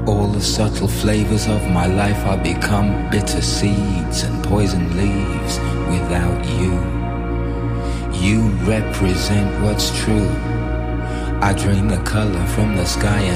All the subtle flavors of my life are become bitter seeds and poison leaves without you. You represent what's true. I drain the color from the sky and